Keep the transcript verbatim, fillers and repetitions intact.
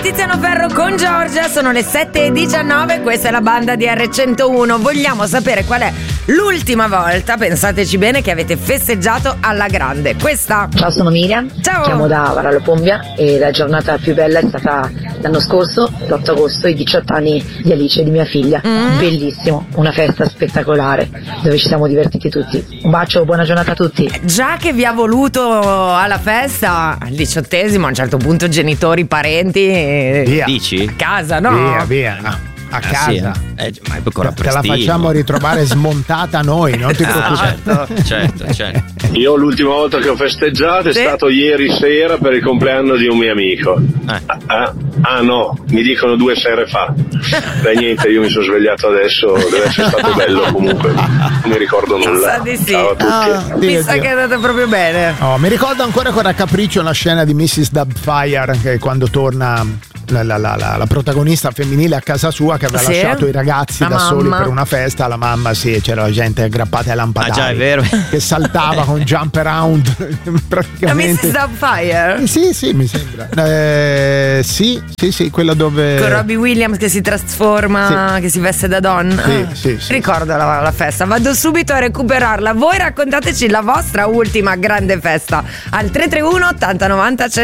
Tiziano Ferro con Giorgia, sono le sette e diciannove, questa è la banda di erre centouno. Vogliamo sapere qual è l'ultima volta, pensateci bene, che avete festeggiato alla grande. Questa. Ciao, sono Miriam. Ciao. Chiamo da Varallo Pombia e la giornata più bella è stata l'anno scorso, l'otto agosto, i diciotto anni di Alice, di mia figlia. Mm. Bellissimo, una festa spettacolare dove ci siamo divertiti tutti. Un bacio, buona giornata a tutti. Già che vi ha voluto alla festa, al diciottesimo, a un certo punto genitori, parenti, via. Dici? A casa, no? Via, via. No. A ah, casa sì, eh, ma è ancora te la facciamo ritrovare smontata noi, non ti preoccupare. Ah, certo, certo, certo. Io l'ultima volta che ho festeggiato è sì. stato ieri sera per il compleanno di un mio amico. Eh. Ah, ah no, mi dicono due sere fa. Beh, niente, io mi sono svegliato adesso, deve essere stato bello comunque, non mi ricordo nulla. Sa di sì. Ciao a tutti. Oh, Mi Dio, sa Dio. che è andata proprio bene. Oh, mi ricordo ancora con raccapriccio la scena di missus Doubtfire, che quando torna la, la, la, la, la protagonista femminile a casa sua, che aveva Sì. lasciato i ragazzi La da soli mamma. per una festa, la mamma sì, c'era la gente aggrappata ai lampadari. Ah, già, è vero. Che saltava con jump around La praticamente. missus Doubtfire? Eh, Sì, sì, mi sembra. Eh, sì, sì, sì, quella dove Con Robbie Williams che si trasforma, Sì. che si veste da donna. Sì, Ah, sì, sì. Ricordo la, la festa. Vado subito a recuperarla. Voi raccontateci la vostra ultima grande festa al tre tre uno ottanta novanta